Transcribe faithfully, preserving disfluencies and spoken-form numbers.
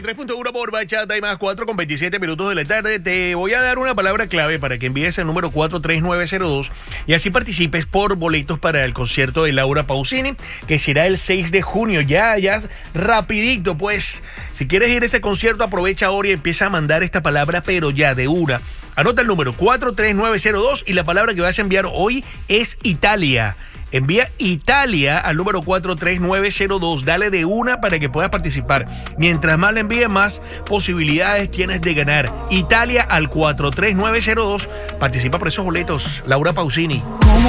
tres punto uno por bachata y más cuatro con veintisiete minutos de la tarde. Te voy a dar una palabra clave para que envíes el número cuatro tres nueve cero dos y así participes por boletos para el concierto de Laura Pausini, que será el seis de junio. Ya, ya, rapidito, pues. Si quieres ir a ese concierto, aprovecha ahora y empieza a mandar esta palabra, pero ya, de una. Anota el número cuatro tres nueve cero dos y la palabra que vas a enviar hoy es Italia. Envía Italia al número cuatro tres nueve cero dos. Dale de una para que puedas participar. Mientras más le envíes, más posibilidades tienes de ganar. Italia al cuatro tres nueve cero dos. Participa por esos boletos. Laura Pausini.